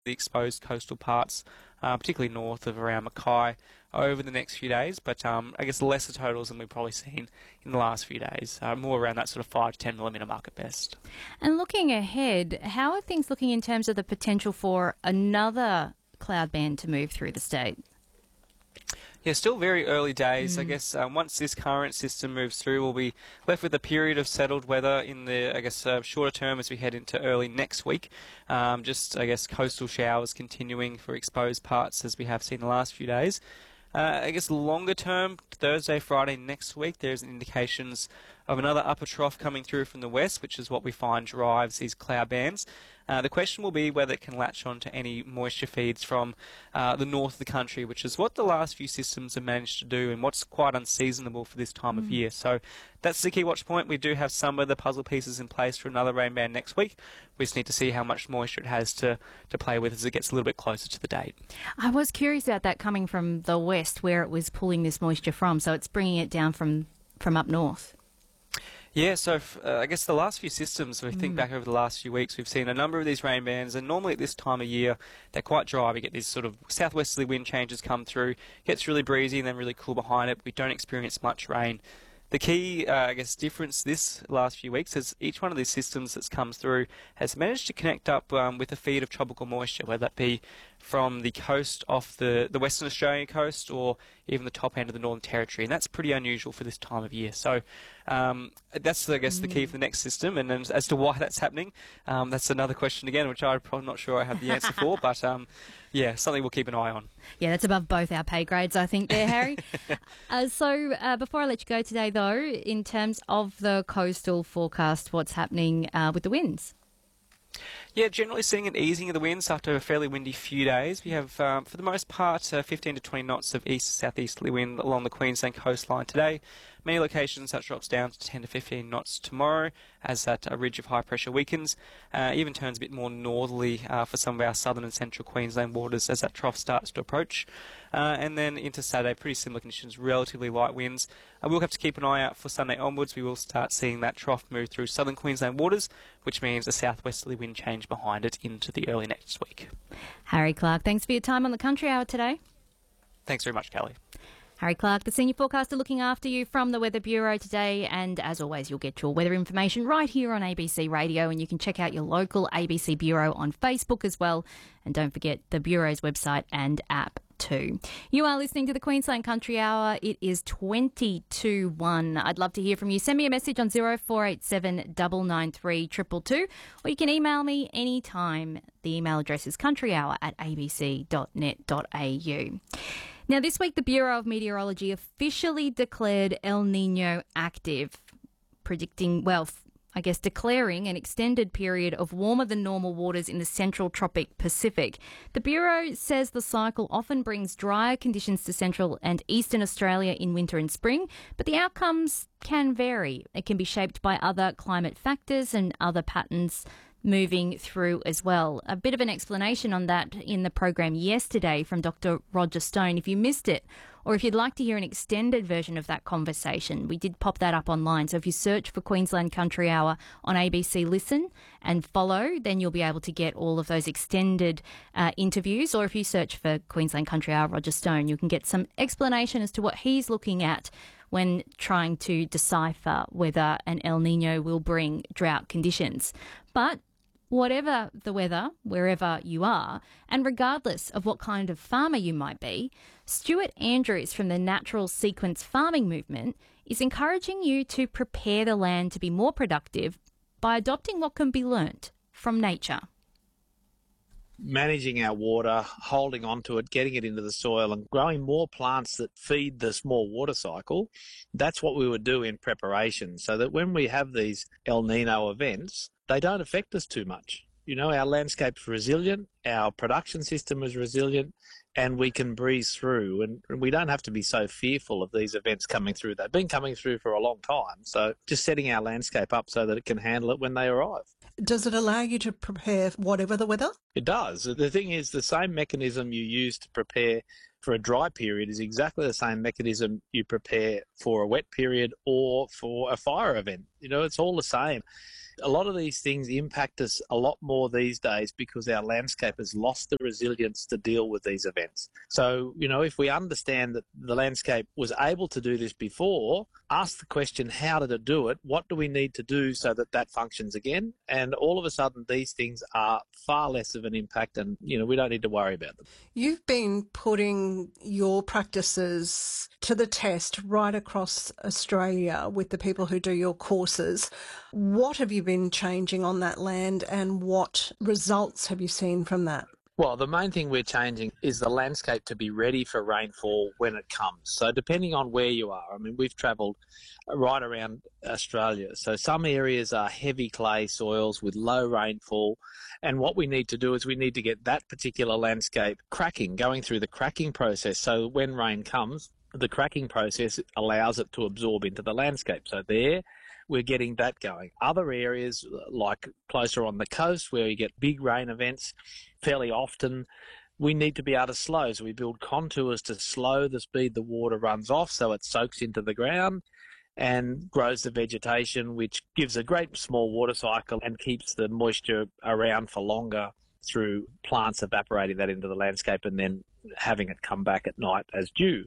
the exposed coastal parts, particularly north of around Mackay, over the next few days. But I guess lesser totals than we've probably seen in the last few days, more around that sort of 5 to 10 millimetre mark at best. And looking ahead, how are things looking in terms of the potential for another cloud band to move through the state? Yeah, still very early days. I guess once this current system moves through, we'll be left with a period of settled weather in the, shorter term as we head into early next week. Coastal showers continuing for exposed parts as we have seen the last few days. Longer term, Thursday, Friday next week, there's indications of another upper trough coming through from the west, which is what we find drives these cloud bands. The question will be whether it can latch on to any moisture feeds from the north of the country, which is what the last few systems have managed to do and what's quite unseasonable for this time of year. So that's the key watch point. We do have some of the puzzle pieces in place for another rain band next week. We just need to see how much moisture it has to play with as it gets a little bit closer to the date. I was curious about that coming from the west, where it was pulling this moisture from, so it's bringing it down from up north. Yeah, so the last few systems, if we think back over the last few weeks, we've seen a number of these rain bands, and normally at this time of year, they're quite dry. We get these sort of southwesterly wind changes come through, gets really breezy and then really cool behind it. We don't experience much rain. The key, difference this last few weeks is each one of these systems that's comes through has managed to connect up with a feed of tropical moisture, whether that be from the coast off the Western Australian coast or even the top end of the Northern Territory, and that's pretty unusual for this time of year. So that's, the key for the next system, and then as to why that's happening, that's another question again, which I'm probably not sure I have the answer for, but something we'll keep an eye on. Yeah, that's above both our pay grades, I think, there, Harry. Before I let you go today, though, in terms of the coastal forecast, what's happening with the winds? Yeah, generally seeing an easing of the winds after a fairly windy few days. We have, for the most part, 15 to 20 knots of east-southeasterly wind along the Queensland coastline today. Many locations that drops down to 10 to 15 knots tomorrow as that ridge of high pressure weakens. Even turns a bit more northerly for some of our southern and central Queensland waters as that trough starts to approach. And then into Saturday, pretty similar conditions, relatively light winds. We'll have to keep an eye out for Sunday onwards. We will start seeing that trough move through southern Queensland waters, which means a southwesterly wind change behind it into the early next week. Harry Clark, thanks for your time on the Country Hour today. Thanks very much, Kelly. Harry Clark, the senior forecaster, looking after you from the Weather Bureau today. And as always, you'll get your weather information right here on ABC Radio, and you can check out your local ABC Bureau on Facebook as well. And don't forget the Bureau's website and app too. You are listening to the Queensland Country Hour. It is 2021. I'd love to hear from you. Send me a message on 0487 993 222, or you can email me anytime. The email address is countryhour@abc.net.au. Now, this week, the Bureau of Meteorology officially declared El Niño active, declaring an extended period of warmer than normal waters in the central tropic Pacific. The Bureau says the cycle often brings drier conditions to central and eastern Australia in winter and spring, but the outcomes can vary. It can be shaped by other climate factors and other patterns moving through as well. A bit of an explanation on that in the program yesterday from Dr. Roger Stone. If you missed it, or if you'd like to hear an extended version of that conversation, we did pop that up online. So if you search for Queensland Country Hour on ABC Listen and follow, then you'll be able to get all of those extended interviews. Or if you search for Queensland Country Hour Roger Stone, you can get some explanation as to what he's looking at when trying to decipher whether an El Niño will bring drought conditions. But whatever the weather, wherever you are, and regardless of what kind of farmer you might be, Stuart Andrews from the Natural Sequence Farming Movement is encouraging you to prepare the land to be more productive by adopting what can be learnt from nature. Managing our water, holding on to it, getting it into the soil and growing more plants that feed the small water cycle, that's what we would do in preparation so that when we have these El Nino events, they don't affect us too much. You know, our landscape's resilient, our production system is resilient, and we can breeze through. And we don't have to be so fearful of these events coming through. They've been coming through for a long time. So just setting our landscape up so that it can handle it when they arrive. Does it allow you to prepare whatever the weather? It does. The thing is, the same mechanism you use to prepare for a dry period is exactly the same mechanism you prepare for a wet period or for a fire event. You know, it's all the same. A lot of these things impact us a lot more these days because our landscape has lost the resilience to deal with these events. So, if we understand that the landscape was able to do this before, ask the question, how did it do it? What do we need to do so that that functions again? And all of a sudden, these things are far less of an impact and, we don't need to worry about them. You've been putting your practices to the test right across Australia with the people who do your courses. What have you been changing on that land and what results have you seen from that? Well, the main thing we're changing is the landscape to be ready for rainfall when it comes. So depending on where you are, we've travelled right around Australia. So some areas are heavy clay soils with low rainfall. And what we need to do is we need to get that particular landscape cracking, going through the cracking process. So when rain comes, the cracking process allows it to absorb into the landscape. So there, we're getting that going. Other areas, like closer on the coast where you get big rain events fairly often, we need to be able to slow. So we build contours to slow the speed the water runs off so it soaks into the ground and grows the vegetation, which gives a great small water cycle and keeps the moisture around for longer through plants evaporating that into the landscape and then having it come back at night as dew.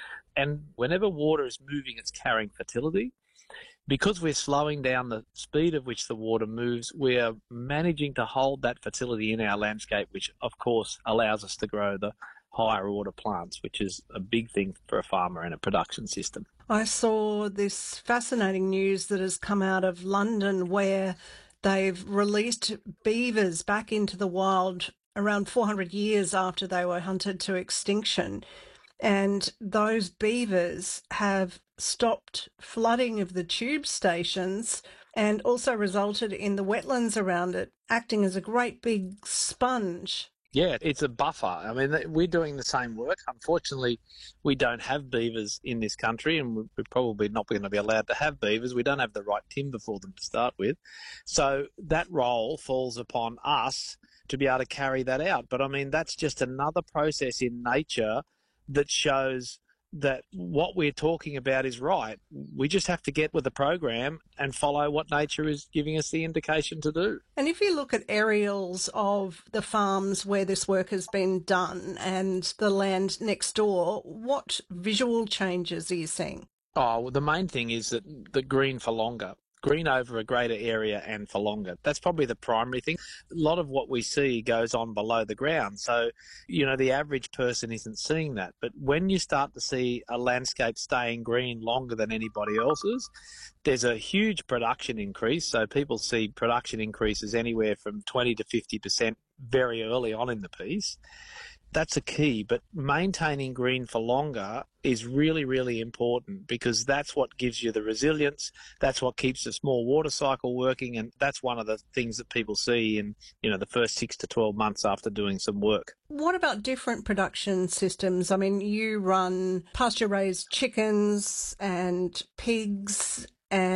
And whenever water is moving, it's carrying fertility. Because we're slowing down the speed at which the water moves, we're managing to hold that fertility in our landscape, which of course allows us to grow the higher order plants, which is a big thing for a farmer and a production system. I saw this fascinating news that has come out of London where they've released beavers back into the wild around 400 years after they were hunted to extinction. And those beavers have stopped flooding of the tube stations and also resulted in the wetlands around it acting as a great big sponge. Yeah, it's a buffer. We're doing the same work. Unfortunately, we don't have beavers in this country, and we're probably not going to be allowed to have beavers. We don't have the right timber for them to start with. So that role falls upon us to be able to carry that out. But that's just another process in nature that shows that what we're talking about is right. We just have to get with the program and follow what nature is giving us the indication to do. And if you look at aerials of the farms where this work has been done and the land next door, what visual changes are you seeing? Well, the main thing is that the green for longer. Green over a greater area and for longer. That's probably the primary thing. A lot of what we see goes on below the ground. So, the average person isn't seeing that. But when you start to see a landscape staying green longer than anybody else's, there's a huge production increase. So people see production increases anywhere from 20 to 50% very early on in the piece. That's a key, but maintaining green for longer is really, really important because that's what gives you the resilience, that's what keeps the small water cycle working, and that's one of the things that people see in, the first 6 to 12 months after doing some work. What about different production systems? You run pasture-raised chickens and pigs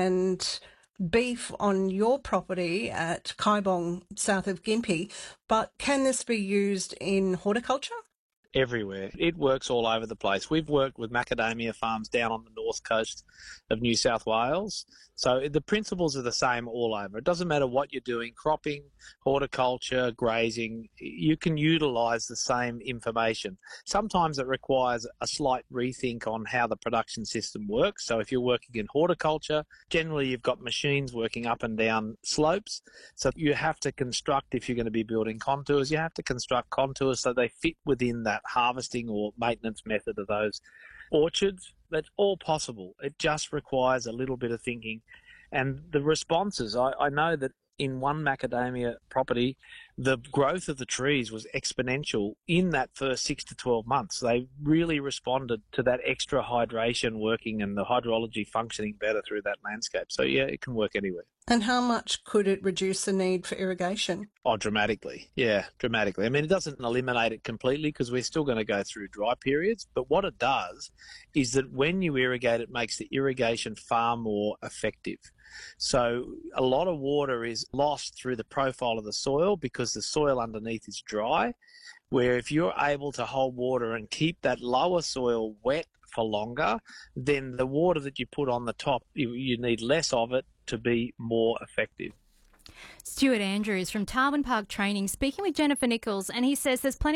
and beef on your property at Kaibong, south of Gympie, but can this be used in horticulture? Everywhere. It works all over the place. We've worked with macadamia farms down on the north coast of New South Wales. So the principles are the same all over. It doesn't matter what you're doing, cropping, horticulture, grazing, you can utilise the same information. Sometimes it requires a slight rethink on how the production system works. So if you're working in horticulture, generally you've got machines working up and down slopes. So you have to construct, if you're going to be building contours, you have to construct contours so they fit within that harvesting or maintenance method of those orchards. That's all possible. It just requires a little bit of thinking. And the responses, I know that in one macadamia property, the growth of the trees was exponential in that first 6 to 12 months. They really responded to that extra hydration working and the hydrology functioning better through that landscape. So, yeah, it can work anywhere. And how much could it reduce the need for irrigation? Oh, dramatically. Yeah, dramatically. It doesn't eliminate it completely because we're still going to go through dry periods. But what it does is that when you irrigate, it makes the irrigation far more effective. So a lot of water is lost through the profile of the soil because the soil underneath is dry, where if you're able to hold water and keep that lower soil wet for longer, then the water that you put on the top, you need less of it to be more effective. Stuart Andrews from Tarwin Park Training speaking with Jennifer Nichols, and he says there's plenty